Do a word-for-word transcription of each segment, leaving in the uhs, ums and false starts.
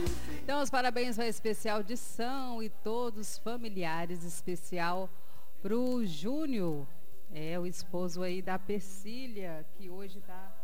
Então, os parabéns vai especial de São e todos familiares, especial pro Júnior, é o esposo aí da Persília, que hoje está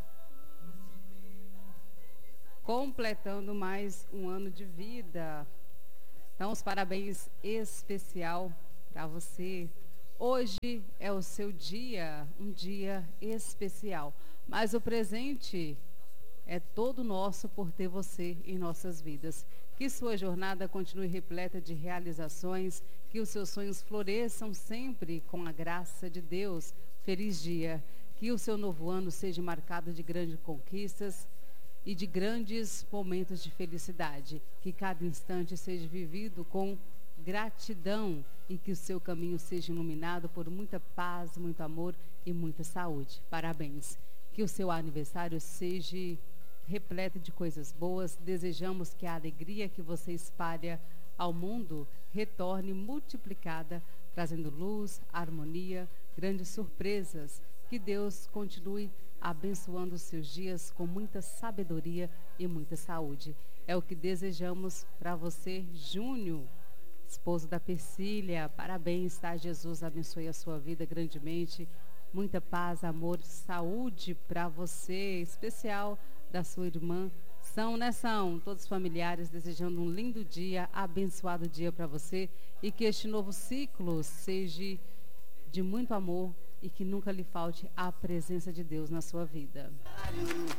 completando mais um ano de vida. Então, os parabéns especial para você. Hoje é o seu dia, um dia especial. Mas o presente é todo nosso por ter você em nossas vidas. Que sua jornada continue repleta de realizações, que os seus sonhos floresçam sempre com a graça de Deus. Feliz dia. Que o seu novo ano seja marcado de grandes conquistas e de grandes momentos de felicidade. Que cada instante seja vivido com gratidão e que o seu caminho seja iluminado por muita paz, muito amor e muita saúde. Parabéns. Que o seu aniversário seja repleto de coisas boas. Desejamos que a alegria que você espalha ao mundo retorne multiplicada, trazendo luz, harmonia, grandes surpresas. Que Deus continue abençoando os seus dias com muita sabedoria e muita saúde. É o que desejamos para você, Júnior, esposo da Persília. Parabéns, tá? Jesus abençoe a sua vida grandemente. Muita paz, amor, saúde para você, especial da sua irmã São, né, São? Todos os familiares desejando um lindo dia, abençoado dia para você e que este novo ciclo seja de muito amor e que nunca lhe falte a presença de Deus na sua vida.